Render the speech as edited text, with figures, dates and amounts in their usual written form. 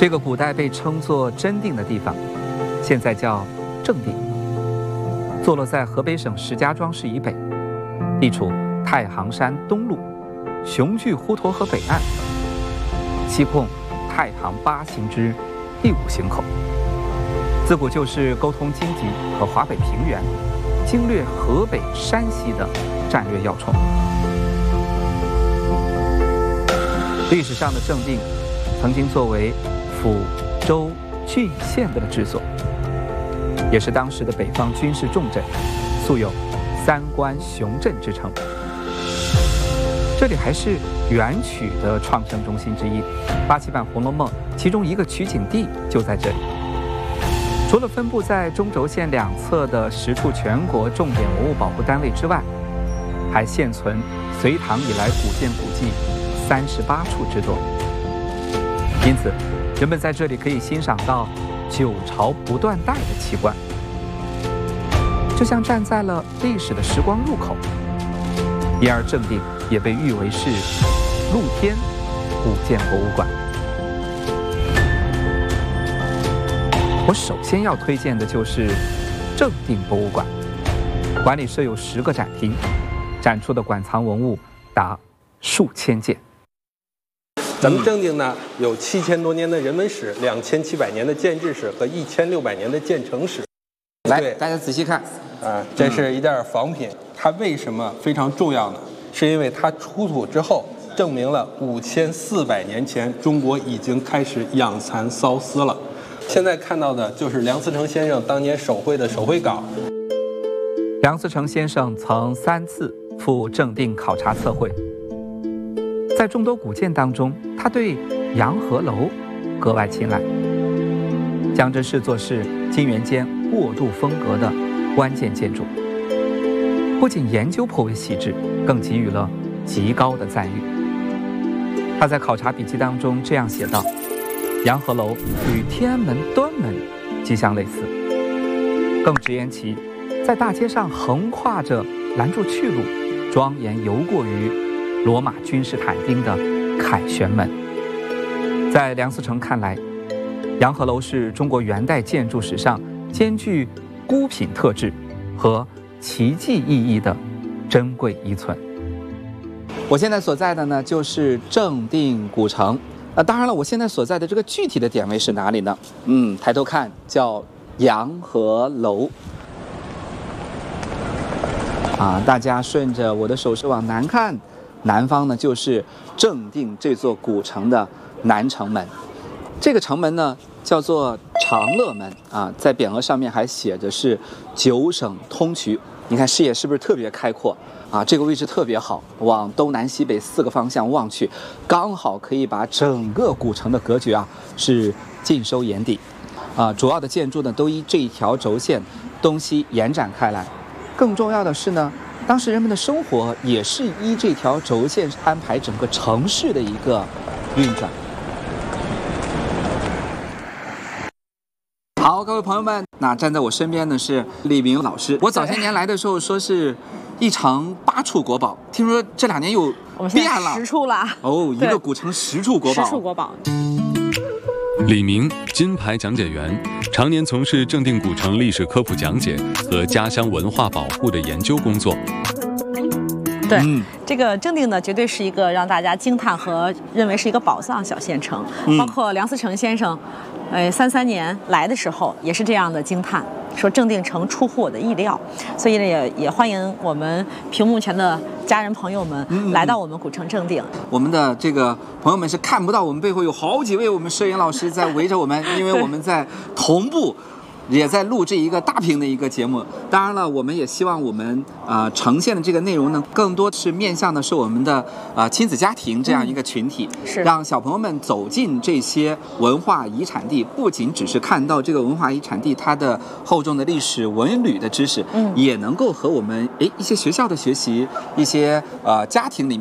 这个古代被称作真定的地方，现在叫正定，坐落在河北省石家庄市以北，地处太行山东麓、雄踞滹沱河北岸，西控太行8行之第5行口，自古就是沟通荆棘和华北平原、经略河北、山西的战略要冲。历史上的正定曾经作为府、州、郡、县的治所，也是当时的北方军事重镇，素有三关雄镇之称。这里还是元曲的创生中心之一，八七版《红楼梦》其中一个取景地就在这里。除了分布在中轴线两侧的10处全国重点文物保护单位之外，还现存隋唐以来古建古迹38处之多。因此，人们在这里可以欣赏到9朝不断代的奇观，就像站在了历史的时光入口。因而正定也被誉为是露天古建博物馆。我首先要推荐的就是正定博物馆，馆里设有10个展厅，展出的馆藏文物达数千件。 咱们正定呢有7000多年的人文史、2700年的建制史和1600年的建成史。 来，大家仔细看啊，这是一件仿品，它为什么非常重要呢？是因为它出土之后，证明了5400年前中国已经开始养蚕缫丝了。现在看到的就是梁思成先生当年手绘的手绘稿。 梁思成先生曾3次赴正定考察测绘，在众多古建当中，他对洋河楼格外青睐，将之视作是金元间过渡风格的关键建筑。不仅研究颇为细致，更给予了极高的赞誉。他在考察笔记当中这样写道：洋河楼与天安门、端门极相类似，更直言其在大街上横跨着拦住去路，庄严游过于罗马君士坦丁的凯旋门。在梁思成看来，洋河楼是中国元代建筑史上兼具孤品特质和奇迹意义的珍贵遗存。我现在所在的呢，就是正定古城。当然了，我现在所在的这个具体的点位是哪里呢？抬头看叫洋河楼。大家顺着我的手势往南看，南方呢就是正定这座古城的南城门。这个城门呢叫做长乐门在匾额上面还写着是9省通衢。你看视野是不是特别开阔这个位置特别好，往东南西北4个方向望去，刚好可以把整个古城的格局是尽收眼底。主要的建筑呢都依这一条轴线东西延展开来。更重要的是呢，当时人们的生活也是依这条轴线安排整个城市的一个运转。好，各位朋友们，那站在我身边的是李明老师。我早些年来的时候说是一城8处国宝，听说这2年又变了 ，10处了。 一个古城10处国宝。 10处国宝。 李明，金牌讲解员，常年从事正定古城历史科普讲解和家乡文化保护的研究工作。 对，这个正定呢，绝对是一个让大家惊叹和认为是一个宝藏小县城。包括梁思成先生，33年来的时候也是这样的惊叹，说正定城出乎我的意料。所以呢，也欢迎我们屏幕前的家人朋友们来到我们古城正定。 我们的这个朋友们是看不到我们背后有好几位我们摄影老师在围着我们，因为我们在同步也在录制一个大屏的一个节目。当然了，我们也希望我们呈现的这个内容呢，更多是面向的是我们的亲子家庭这样一个群体， 是让小朋友们走进这些文化遗产地，不仅只是看到这个文化遗产地它的厚重的历史文旅的知识，也能够和我们一些学校的学习，一些家庭里面